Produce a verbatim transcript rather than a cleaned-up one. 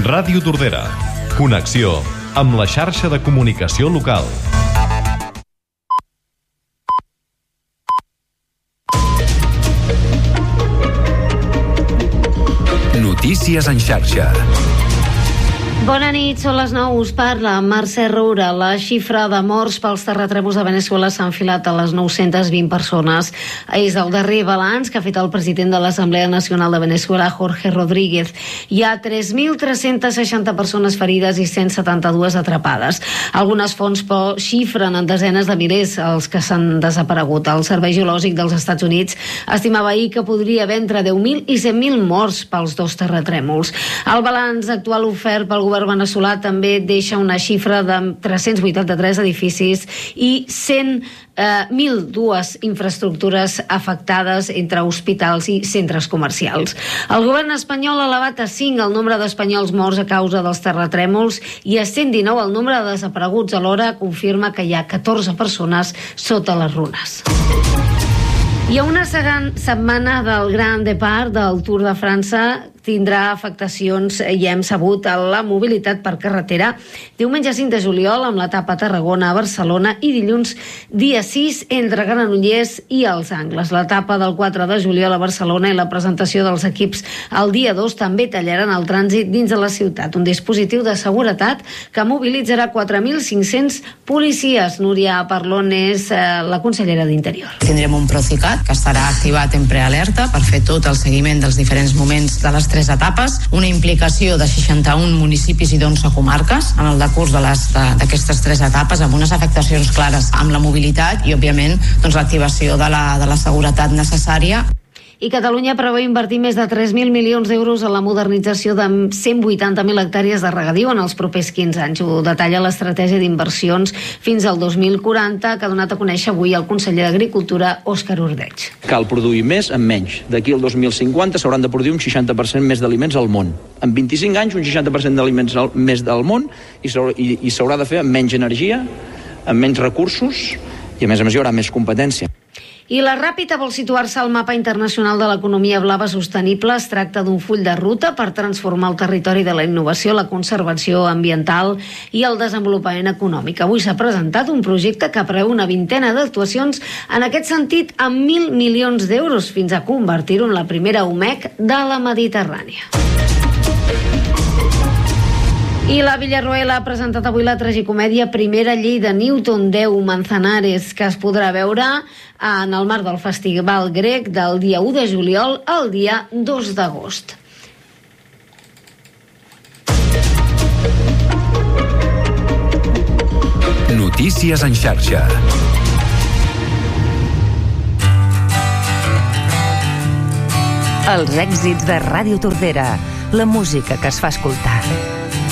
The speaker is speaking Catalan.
Ràdio Tordera. Connexió amb la xarxa de comunicació local. Notícies en xarxa. Bona nit, són les nou, us parla Mercè Roura. La xifra de morts pels terratrèmols de Veneçuela s'ha enfilat a les nou-centes vint persones. És el darrer balanç que ha fet el president de l'Assemblea Nacional de Veneçuela, Jorge Rodríguez. Hi ha tres mil tres-centes seixanta persones ferides i cent setanta-dues atrapades. Algunes fonts, però, xifren en desenes de milers els que s'han desaparegut. El Servei Geològic dels Estats Units estimava ahir que podria haver entre deu mil i cent mil morts pels dos terratrèmols. El balanç actual ofert pel govern veneçolà també deixa una xifra de tres-cents vuitanta-tres edificis i cent mil dues infraestructures afectades entre hospitals i centres comercials. El govern espanyol ha elevat a cinc el nombre d'espanyols morts a causa dels terratrèmols i a cent dinou el nombre de desapareguts. Alhora confirma que hi ha catorze persones sota les runes. Hi ha una segona setmana del Grand Depart del Tour de França tindrà afectacions, i hem sabut, a la mobilitat per carretera. Diumenge cinc de juliol amb l'etapa Tarragona a Barcelona i dilluns dia sis entre Granollers i els Angles. L'etapa del quatre de juliol a Barcelona i la presentació dels equips el dia dos també tallaran el trànsit dins de la ciutat. Un dispositiu de seguretat que mobilitzarà quatre mil cinc-cents policies. Núria Parlon és eh, la consellera d'Interior. Tindrem un Procicat que estarà activat en prealerta per fer tot el seguiment dels diferents moments de les tres etapes, una implicació de seixanta-un municipis i d'onze comarques en el decurs de les, de, d'aquestes tres etapes, amb unes afectacions clares amb la mobilitat i, òbviament, doncs, l'activació de la, de la seguretat necessària. I Catalunya preveu invertir més de tres mil milions d'euros en la modernització de cent vuitanta mil hectàrees de regadiu en els propers quinze anys. Ho detalla l'estratègia d'inversions fins al dos mil quaranta, que ha donat a conèixer avui el conseller d'Agricultura, Òscar Ordeig. Cal produir més amb menys. D'aquí al dos mil cinquanta s'hauran de produir un seixanta per cent més d'aliments al món. En vint-i-cinc anys, un seixanta per cent d'aliments al, més del món i s'haurà de fer amb menys energia, amb menys recursos i, a més a més, hi haurà més competència. I la Ràpita vol situar-se al mapa internacional de l'economia blava sostenible. Es tracta d'un full de ruta per transformar el territori de la innovació, la conservació ambiental i el desenvolupament econòmic. Avui s'ha presentat un projecte que preveu una vintena d'actuacions en aquest sentit amb mil milions d'euros fins a convertir-ho en la primera U M E C de la Mediterrània. I la Villarroel ha presentat avui la tragicomèdia Primera llei de Newton, deu Manzanares, que es podrà veure en el marc del Festival Grec del dia u de juliol al dia dos d'agost. Notícies en xarxa. Els èxits de Ràdio Tordera, la música que es fa escoltar.